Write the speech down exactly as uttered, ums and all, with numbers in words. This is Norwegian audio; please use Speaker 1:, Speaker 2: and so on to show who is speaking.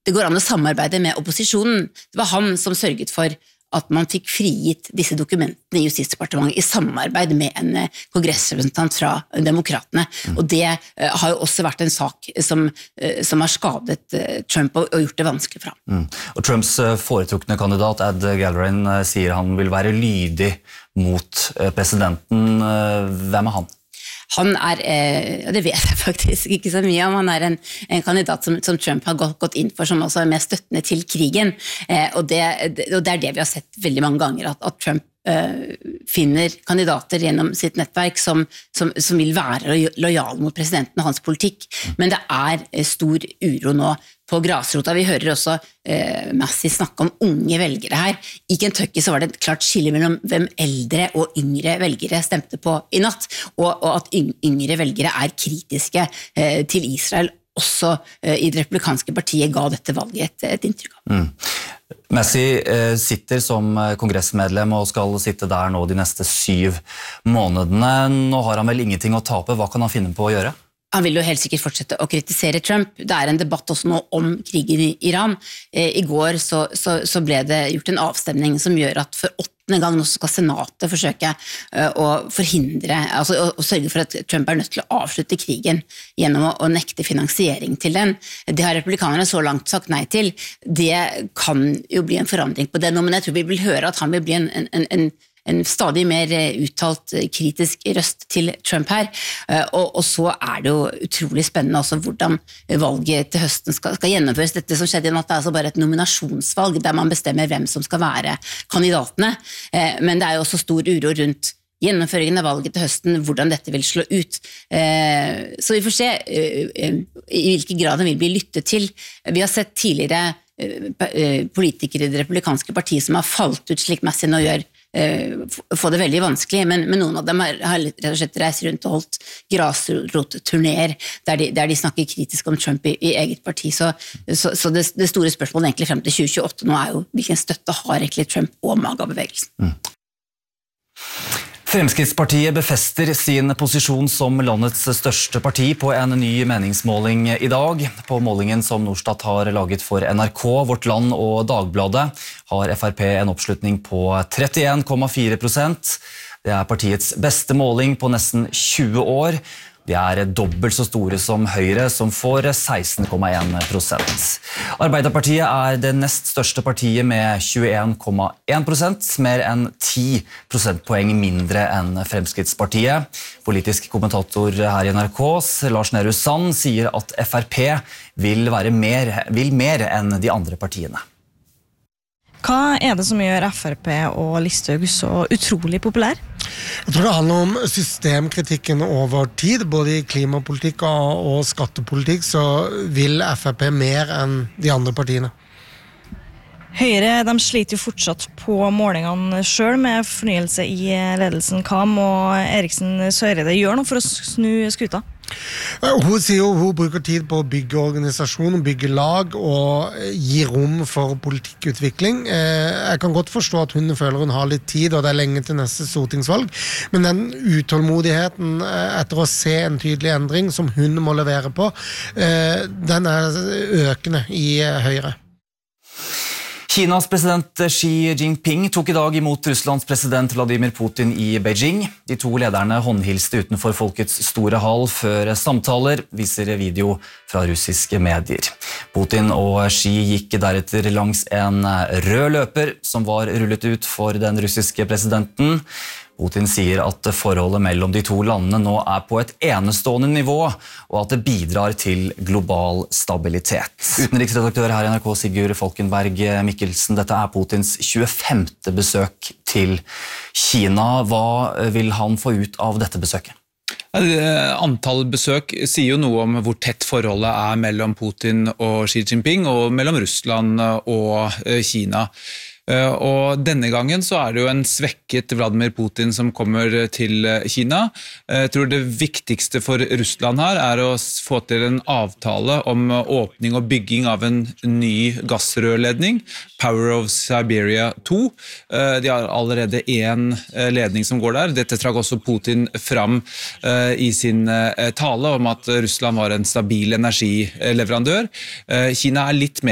Speaker 1: det går an å samarbeide med opposisjonen. Det var han som sørget for at man fikk frigitt disse dokumentene i Justisdepartementet i samarbeid med en kongressrepresentant fra demokratene. Mm. Og det uh, har jo også vært en sak som, uh, som har skadet uh, Trump og, og gjort det vanskelig for ham.
Speaker 2: Mm. Og Trumps uh, foretrukne kandidat, Ed Galbraith, uh, sier han vil være lydig mot uh, presidenten. Uh, hvem er han?
Speaker 1: Han er, eh, det vet jeg faktisk ikke så mye om, han er en, en kandidat som, som Trump har gått, gått inn for, som også er mer støttende til krigen, eh, og, det, og det er det vi har sett veldig mange ganger, at, at Trump eh, finner kandidater gjennom sitt nettverk som, som, som vil være lojal mot presidenten og hans politikk, men det er stor uro nå på grasrota. Vi hører også eh, Massey snakke om unge velgere her. I Kentucky så var det et klart skille mellom hvem eldre og yngre velgere stemte på i natt, og, og at yngre velgere er kritiske eh, til Israel, også eh, i det republikanske partiet ga dette valget et, et inntrykk av.
Speaker 2: Mm. Massey eh, sitter som kongressmedlem og skal sitte der nå de neste syv månedene. Nå har han vel ingenting å tape. Hva kan han finne på å gjøre?
Speaker 1: Han vil jo helt sikkert fortsette å kritisere Trump. Det er en debatt også nå om krigen i Iran. Eh, I går så, så, så ble det gjort en avstemning som gjør at for åttende gang nå skal senatet forsøke uh, å forhindre, altså å, å sørge for at Trump er nødt til å avslutte krigen gjennom å, å nekte finansiering til den. Det har republikanerne så langt sagt nei til. Det kan jo bli en forandring på det nå, men jeg tror vi vil høre at han vil bli en, en, en en stadig mer uttalt kritisk røst til Trump her, og, og så er det jo utrolig spennende også hvordan valget til høsten skal, skal gjennomføres. Dette som skjedde i natt er altså bare et nominasjonsvalg der man bestemmer hvem som skal være kandidatene, men det er jo også stor uro rundt gjennomføringen av valget til høsten, hvordan dette vil slå ut. Så vi får se i hvilken grad den vil bli lyttet til. Vi har sett tidligere politikere i det republikanske partiet som har falt ut slik Massey nå gjør, få det veldig vanskelig, men, men noen av dem har, har rett og slett reist rundt og holdt grasrotturnéer der, de, der de snakker kritisk om Trump i, i eget parti. Så, så, så det, det store spørsmålet egentlig frem til tjue tjueåtte nå er jo hvilken støtte har egentlig Trump og MAGA-bevegelsen. Mm.
Speaker 2: Fremskrittspartiet befester sin posisjon som landets største parti på en ny meningsmåling i dag. På målingen som Norstat har laget for N R K, Vårt Land og Dagbladet har F R P en oppslutning på trettien komma fire prosent. Det er partiets beste måling på nesten tjue år. De er dobbelt så store som Høyre, som får seksten komma en prosent. Arbeiderpartiet er det nest største partiet med tjueen komma en prosent, mer enn ti prosentpoeng mindre enn Fremskrittspartiet. Politisk kommentator her i N R K, Lars Nehru Sand, sier at F R P vil, være mer, vil mer enn de andre partiene.
Speaker 3: Hva er det som gjør F R P og Listhaug så utrolig populær?
Speaker 4: Jeg tror det handler om systemkritikken over tid, både i klimapolitikk og skattepolitikk, så vil F R P mer enn de andre partiene.
Speaker 3: Høyre de sliter jo fortsatt på målingene selv med fornyelse i ledelsen. Hva må Eriksen Søreide gjøre nå for å snu skuta?
Speaker 4: Hun sier jo hun bruker tid på å bygge organisasjon, bygge lag og gi rom for politikkutvikling. Jeg kan godt forstå at hun føler hun har litt tid, og det er lenge til neste stortingsvalg, men den utålmodigheten etter å se en tydelig endring som hun må levere på, den er økende i Høyre.
Speaker 2: Kinas president Xi Jinping tok i dag imot Russlands president Vladimir Putin i Beijing. De to lederne håndhilste utenfor Folkets store hall før samtaler, viser video fra russiske medier. Putin og Xi gikk deretter langs en rød løper som var rullet ut for den russiske presidenten. Putin sier at forholdet mellom de to landene nå er på et enestående nivå, og at det bidrar til global stabilitet. Utenriksredaktør her i N R K, Sigurd Falkenberg Mikkelsen, dette er Putins tjuefemte besøk til Kina. Hva vil han få ut av dette besøket?
Speaker 5: Antall besøk sier jo noe om hvor tett forholdet er mellom Putin og Xi Jinping, og mellom Russland og Kina. Og denne gangen så er det jo en svekket Vladimir Putin som kommer til Kina. Jeg tror det viktigste for Russland her er å få til en avtale om åpning og bygging av en ny gassrørledning, Power of Siberia to. De har allerede en ledning som går der. Dette trakk også Putin fram i sin tale om at Russland var en stabil energileverandør. Kina er litt mer